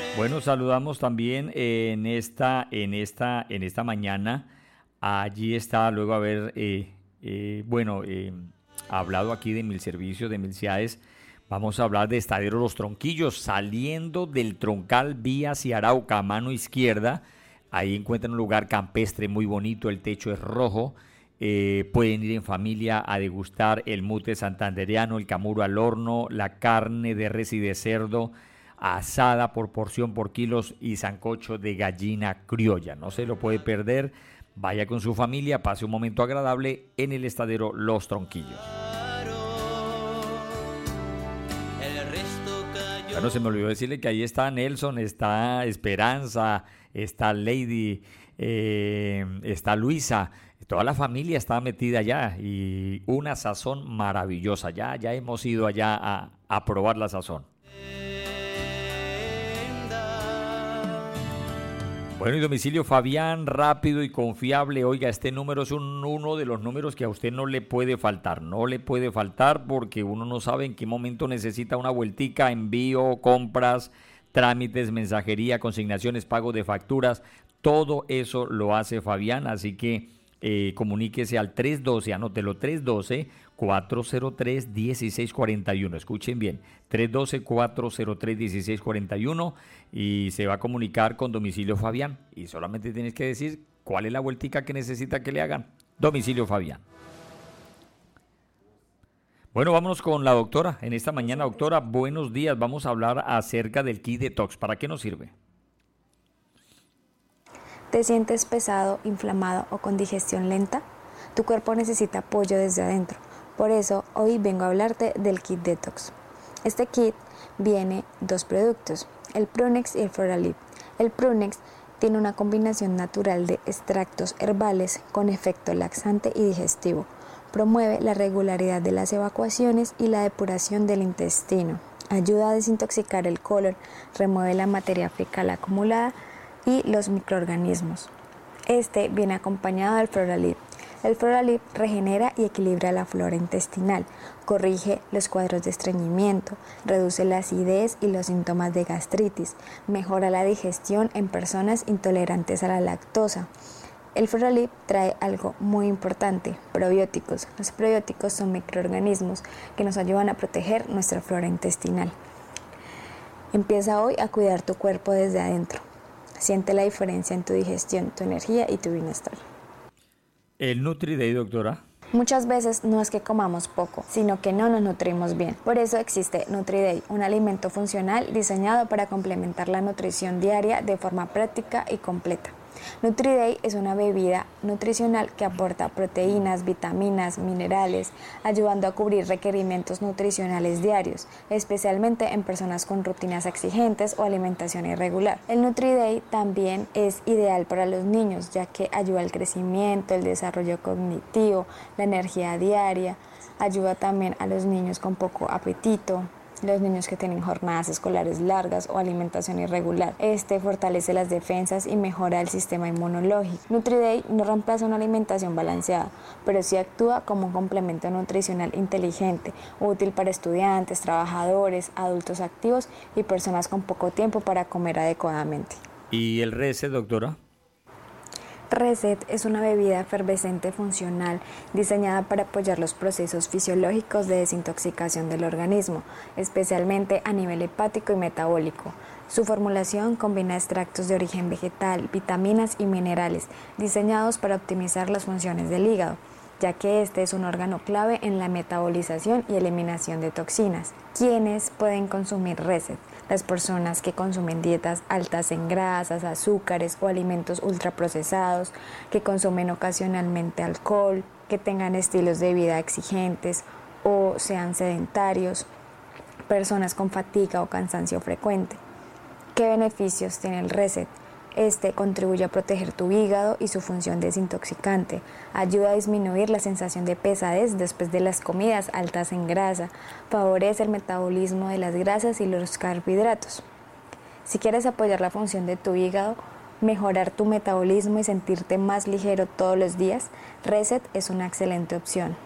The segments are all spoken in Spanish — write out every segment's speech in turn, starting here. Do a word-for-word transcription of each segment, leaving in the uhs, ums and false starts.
Bueno, saludamos también en esta, en esta, en esta mañana. Allí está, luego haber, eh, eh, bueno, eh, hablado aquí de Mil Servicios, de Mil Ciades. Vamos a hablar de Estadero Los Tronquillos, saliendo del Troncal vía hacia Arauca, a mano izquierda. Ahí encuentran un lugar campestre muy bonito, el techo es rojo. Eh, pueden ir en familia a degustar el mute santandereano, el camuro al horno, la carne de res y de cerdo asada por porción por kilos y sancocho de gallina criolla. No se lo puede perder. Vaya con su familia, pase un momento agradable en el Estadero Los Tronquillos. Bueno, se me olvidó decirle que ahí está Nelson, está Esperanza, está Lady, eh, está Luisa. Toda la familia está metida allá y una sazón maravillosa. Ya, ya hemos ido allá a, a probar la sazón. Bueno, y domicilio Fabián, rápido y confiable. Oiga, este número es un, uno de los números que a usted no le puede faltar. No le puede faltar porque uno no sabe en qué momento necesita una vueltica, envío, compras, trámites, mensajería, consignaciones, pago de facturas. Todo eso lo hace Fabián, así que eh, comuníquese al tres uno dos, anótelo, tres uno dos, cuatro cero tres, uno seis cuatro uno. Escuchen bien, tres uno dos, cuatro cero tres, uno seis cuatro uno y se va a comunicar con Domicilio Fabián. Y solamente tienes que decir cuál es la vueltica que necesita que le hagan. Domicilio Fabián. Bueno, vámonos con la doctora. En esta mañana, doctora, buenos días. Vamos a hablar acerca del kit detox. ¿Para qué nos sirve? ¿Te sientes pesado, inflamado o con digestión lenta? Tu cuerpo necesita apoyo desde adentro. Por eso, hoy vengo a hablarte del kit detox. Este kit viene dos productos, el Prunex y el Floralip. El Prunex tiene una combinación natural de extractos herbales con efecto laxante y digestivo. Promueve la regularidad de las evacuaciones y la depuración del intestino. Ayuda a desintoxicar el colon, remueve la materia fecal acumulada y los microorganismos. Este viene acompañado del Floralip. El Floralip regenera y equilibra la flora intestinal, corrige los cuadros de estreñimiento, reduce la acidez y los síntomas de gastritis, mejora la digestión en personas intolerantes a la lactosa. El Floralip trae algo muy importante, probióticos. Los probióticos son microorganismos que nos ayudan a proteger nuestra flora intestinal. Empieza hoy a cuidar tu cuerpo desde adentro. Siente la diferencia en tu digestión, tu energía y tu bienestar. El NutriDay, doctora. Muchas veces no es que comamos poco, sino que no nos nutrimos bien. Por eso existe NutriDay, un alimento funcional diseñado para complementar la nutrición diaria de forma práctica y completa. NutriDay es una bebida nutricional que aporta proteínas, vitaminas, minerales, ayudando a cubrir requerimientos nutricionales diarios, especialmente en personas con rutinas exigentes o alimentación irregular. El NutriDay también es ideal para los niños, ya que ayuda al crecimiento, el desarrollo cognitivo, la energía diaria, ayuda también a los niños con poco apetito, los niños que tienen jornadas escolares largas o alimentación irregular. Este fortalece las defensas y mejora el sistema inmunológico. NutriDay no reemplaza una alimentación balanceada, pero sí actúa como un complemento nutricional inteligente, útil para estudiantes, trabajadores, adultos activos y personas con poco tiempo para comer adecuadamente. ¿Y el Reset, doctora? Reset es una bebida efervescente funcional diseñada para apoyar los procesos fisiológicos de desintoxicación del organismo, especialmente a nivel hepático y metabólico. Su formulación combina extractos de origen vegetal, vitaminas y minerales diseñados para optimizar las funciones del hígado, ya que este es un órgano clave en la metabolización y eliminación de toxinas. ¿Quiénes pueden consumir Reset? Las personas que consumen dietas altas en grasas, azúcares o alimentos ultraprocesados, que consumen ocasionalmente alcohol, que tengan estilos de vida exigentes o sean sedentarios, personas con fatiga o cansancio frecuente. ¿Qué beneficios tiene el Reset? Este contribuye a proteger tu hígado y su función desintoxicante, ayuda a disminuir la sensación de pesadez después de las comidas altas en grasa, favorece el metabolismo de las grasas y los carbohidratos. Si quieres apoyar la función de tu hígado, mejorar tu metabolismo y sentirte más ligero todos los días, Reset es una excelente opción.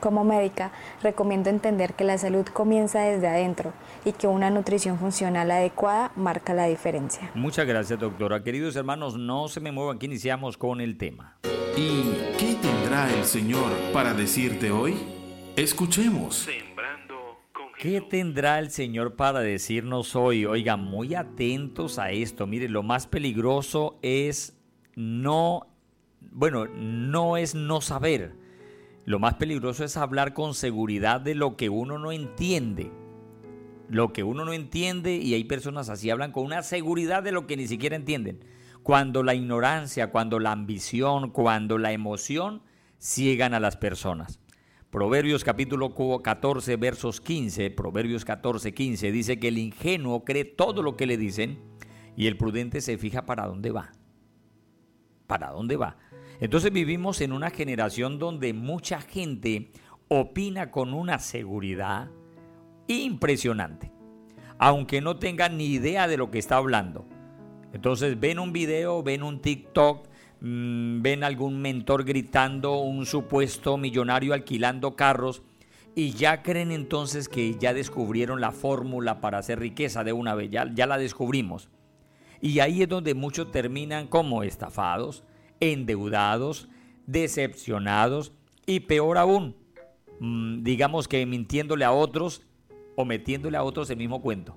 Como médica, recomiendo entender que la salud comienza desde adentro y que una nutrición funcional adecuada marca la diferencia. Muchas gracias, doctora. Queridos hermanos, no se me muevan, que iniciamos con el tema. ¿Y qué tendrá el Señor para decirte hoy? Escuchemos. Sembrando con Jesús. ¿Qué tendrá el Señor para decirnos hoy? Oigan, muy atentos a esto. Mire, lo más peligroso es no, bueno, no es no saber. Lo más peligroso es hablar con seguridad de lo que uno no entiende. Lo que uno no entiende, y hay personas así, hablan con una seguridad de lo que ni siquiera entienden. Cuando la ignorancia, cuando la ambición, cuando la emoción ciegan a las personas. Proverbios capítulo catorce, versos quince, Proverbios catorce, quince, dice que el ingenuo cree todo lo que le dicen y el prudente se fija para dónde va. ¿Para dónde va? Entonces vivimos en una generación donde mucha gente opina con una seguridad impresionante, aunque no tengan ni idea de lo que está hablando. Entonces ven un video, ven un TikTok, mmm, ven algún mentor gritando, un supuesto millonario alquilando carros y ya creen entonces que ya descubrieron la fórmula para hacer riqueza de una vez, ya, ya la descubrimos. Y ahí es donde muchos terminan como estafados, endeudados, decepcionados y peor aún, mmm, digamos que mintiéndole a otros o metiéndole a otros el mismo cuento.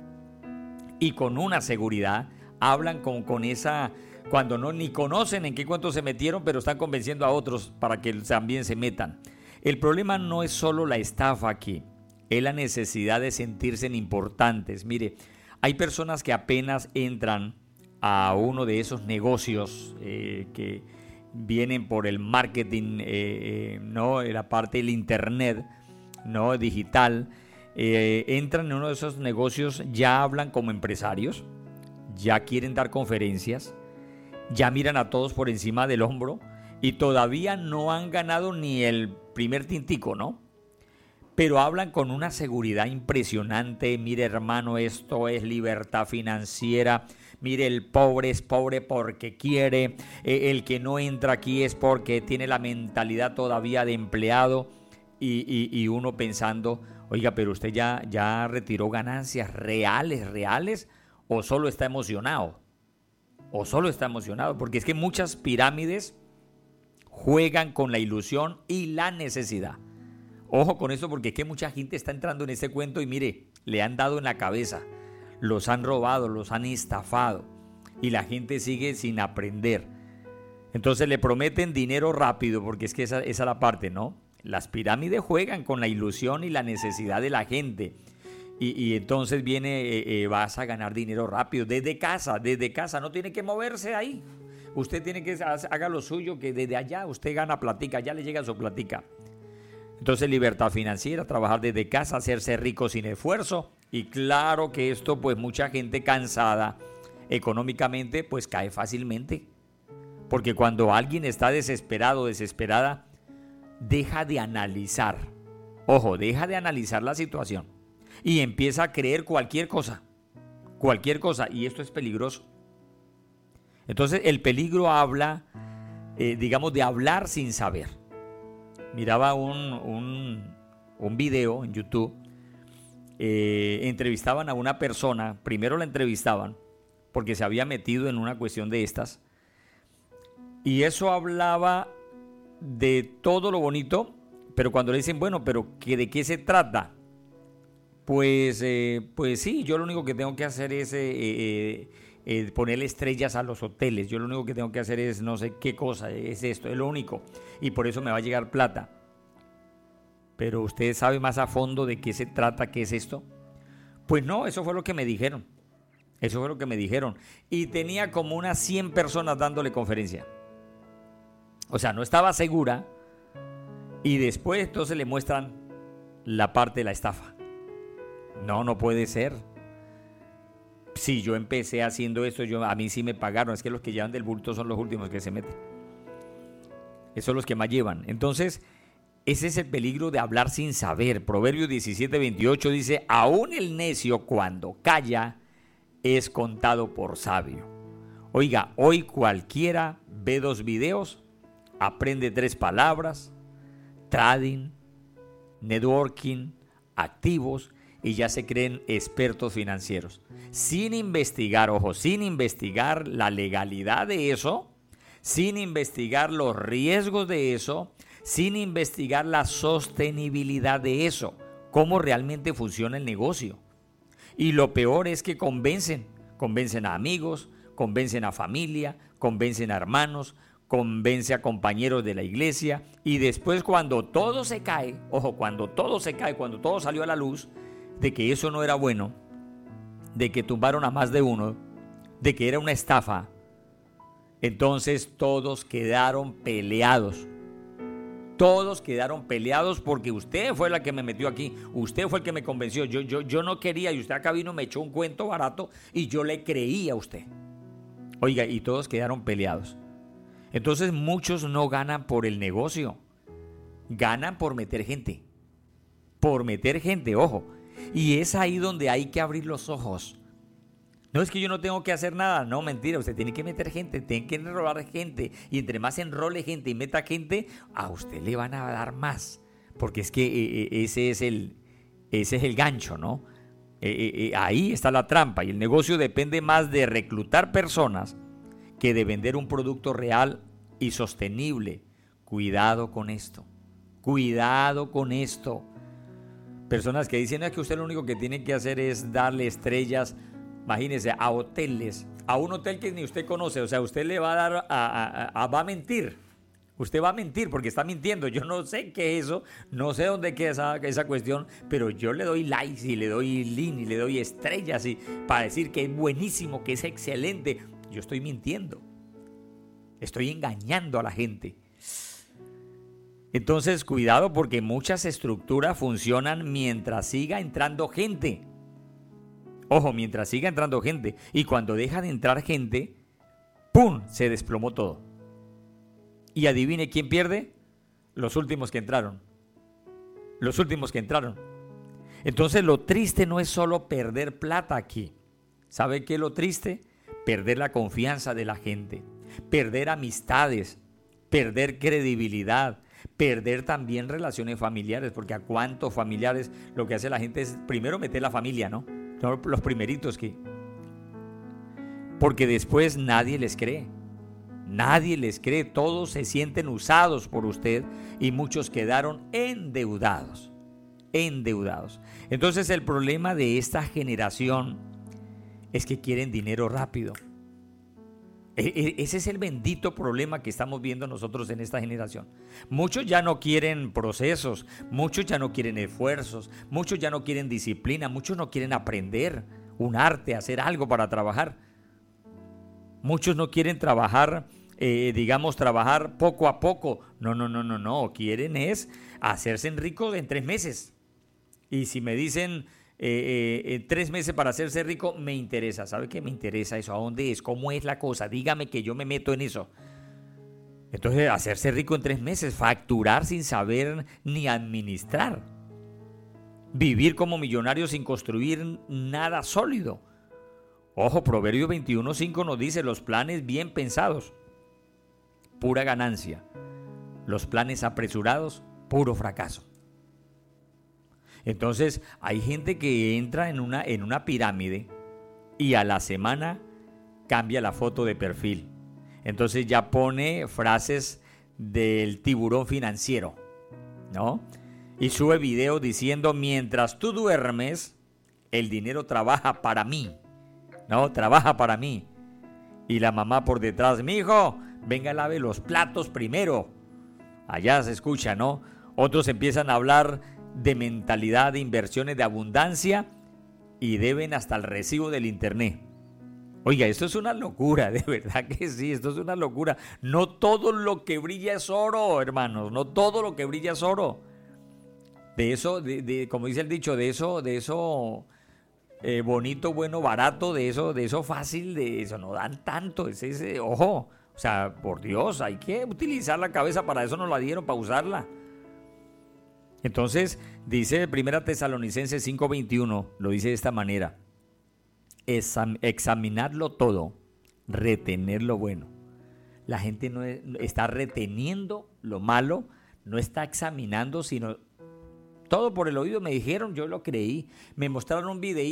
Y con una seguridad hablan con, con esa, cuando no ni conocen en qué cuento se metieron, pero están convenciendo a otros para que también se metan. El problema no es solo la estafa aquí, es la necesidad de sentirse importantes. Mire, hay personas que apenas entran a uno de esos negocios eh, que vienen por el marketing, eh, eh, ¿no? La parte del internet, ¿no? Digital, eh, entran en uno de esos negocios, ya hablan como empresarios, ya quieren dar conferencias, ya miran a todos por encima del hombro y todavía no han ganado ni el primer tintico, ¿no? Pero hablan con una seguridad impresionante. Mire, hermano, esto es libertad financiera. Mire, el pobre es pobre porque quiere. Eh, el que no entra aquí es porque tiene la mentalidad todavía de empleado. Y, y, y uno pensando, oiga, pero usted ya, ya retiró ganancias reales, reales, o solo está emocionado. O solo está emocionado. Porque es que muchas pirámides juegan con la ilusión y la necesidad. Ojo con esto, porque es que mucha gente está entrando en este cuento y mire, le han dado en la cabeza, los han robado, los han estafado y la gente sigue sin aprender. Entonces le prometen dinero rápido, porque es que esa, esa es la parte, ¿no? Las pirámides juegan con la ilusión y la necesidad de la gente y, y entonces viene, eh, eh, vas a ganar dinero rápido, desde casa, desde casa, no tiene que moverse ahí. Usted tiene que haga lo suyo, que desde allá usted gana platica, ya le llega su platica. Entonces libertad financiera, trabajar desde casa, hacerse rico sin esfuerzo. Y claro que esto, pues mucha gente cansada económicamente, pues cae fácilmente. Porque cuando alguien está desesperado, desesperada, deja de analizar. Ojo, deja de analizar la situación. Y empieza a creer cualquier cosa. Cualquier cosa. Y esto es peligroso. Entonces el peligro habla, eh, digamos, de hablar sin saber. Miraba un, un, un video en YouTube, eh, entrevistaban a una persona, primero la entrevistaban porque se había metido en una cuestión de estas, y eso hablaba de todo lo bonito, pero cuando le dicen, bueno, pero ¿que ¿de qué se trata? Pues, eh, pues sí, yo lo único que tengo que hacer es eh, eh, eh, ponerle estrellas a los hoteles, yo lo único que tengo que hacer es no sé qué cosa, es esto, es lo único, y por eso me va a llegar plata. Pero ¿usted sabe más a fondo de qué se trata, qué es esto? Pues no, eso fue lo que me dijeron, eso fue lo que me dijeron, y tenía como unas cien personas dándole conferencia. O sea, no estaba segura, y después entonces le muestran la parte de la estafa. No, no puede ser. Si yo empecé haciendo esto, yo, a mí sí me pagaron. Es que los que llevan del bulto son los últimos que se meten. Esos son los que más llevan. Entonces, ese es el peligro de hablar sin saber. Proverbios diecisiete veintiocho dice, aún el necio cuando calla es contado por sabio. Oiga, hoy cualquiera ve dos videos, aprende tres palabras, trading, networking, activos y ya se creen expertos financieros. Sin investigar, ojo, sin investigar la legalidad de eso, sin investigar los riesgos de eso, sin investigar la sostenibilidad de eso, cómo realmente funciona el negocio. Y lo peor es que convencen, convencen a amigos, convencen a familia, convencen a hermanos, convence a compañeros de la iglesia y después cuando todo se cae, ojo, cuando todo se cae, cuando todo salió a la luz de que eso no era bueno, de que tumbaron a más de uno, de que era una estafa, entonces todos quedaron peleados. Todos quedaron peleados porque usted fue la que me metió aquí, usted fue el que me convenció, yo, yo, yo no quería y usted acá vino, me echó un cuento barato y yo le creí a usted. Oiga, y todos quedaron peleados. Entonces muchos no ganan por el negocio, ganan por meter gente, por meter gente, ojo. Y es ahí donde hay que abrir los ojos. No es que yo no tengo que hacer nada, no, mentira, usted tiene que meter gente, tiene que enrolar gente y entre más enrole gente y meta gente, a usted le van a dar más, porque es que eh, ese, es el, ese es el gancho, ¿no? Eh, eh, ahí está la trampa y el negocio depende más de reclutar personas que de vender un producto real y sostenible. Cuidado con esto, cuidado con esto. Personas que dicen es que usted lo único que tiene que hacer es darle estrellas, imagínese, a hoteles, a un hotel que ni usted conoce, o sea, usted le va a dar, a, a, a, va a mentir, usted va a mentir porque está mintiendo, yo no sé qué es eso, no sé dónde queda esa, esa cuestión, pero yo le doy likes y le doy link y le doy estrellas y, para decir que es buenísimo, que es excelente. Yo estoy mintiendo, estoy engañando a la gente. Entonces, cuidado porque muchas estructuras funcionan mientras siga entrando gente. Ojo, mientras siga entrando gente. Y cuando deja de entrar gente, ¡pum!, se desplomó todo. Y adivine quién pierde, los últimos que entraron. Los últimos que entraron. Entonces, lo triste no es solo perder plata aquí. ¿Sabe qué es lo triste? Perder la confianza de la gente, perder amistades, perder credibilidad, perder también relaciones familiares, porque a cuántos familiares lo que hace la gente es primero meter la familia, ¿no? Son los primeritos que... Porque después nadie les cree, nadie les cree, todos se sienten usados por usted y muchos quedaron endeudados, endeudados. Entonces el problema de esta generación es que quieren dinero rápido. E- ese es el bendito problema que estamos viendo nosotros en esta generación. Muchos ya no quieren procesos, muchos ya no quieren esfuerzos, muchos ya no quieren disciplina, muchos no quieren aprender un arte, hacer algo para trabajar. Muchos no quieren trabajar, eh, digamos, trabajar poco a poco. No, no, no, no, no. Quieren es hacerse ricos en tres meses. Y si me dicen... Eh, eh, tres meses para hacerse rico, me interesa. ¿Sabe qué me interesa eso? ¿A dónde es? ¿Cómo es la cosa? Dígame que yo me meto en eso. Entonces, hacerse rico en tres meses, facturar sin saber ni administrar, vivir como millonario sin construir nada sólido. Ojo, Proverbios veintiuno cinco nos dice: los planes bien pensados, pura ganancia; los planes apresurados, puro fracaso. Entonces, hay gente que entra en una, en una pirámide y a la semana cambia la foto de perfil. Entonces ya pone frases del tiburón financiero, ¿no? Y sube videos diciendo: mientras tú duermes, el dinero trabaja para mí, ¿no? Trabaja para mí. Y la mamá por detrás: mijo, venga, lave los platos primero. Allá se escucha, ¿no? Otros empiezan a hablar de mentalidad de inversiones de abundancia y deben hasta el recibo del internet. Oiga, esto es una locura, de verdad que sí, esto es una locura. No todo lo que brilla es oro, hermanos, no todo lo que brilla es oro. De eso, de, de, como dice el dicho, de eso, de eso eh, bonito, bueno, barato, de eso, de eso fácil, de eso no dan tanto. Es ese, ojo, o sea, por Dios, hay que utilizar la cabeza, para eso nos la dieron, para usarla. Entonces, dice Primera Tesalonicenses cinco veintiuno, lo dice de esta manera: Exam- examinarlo todo, retener lo bueno. La gente no es, está reteniendo lo malo, no está examinando, sino Todo por el oído me dijeron, yo lo creí. Me mostraron un video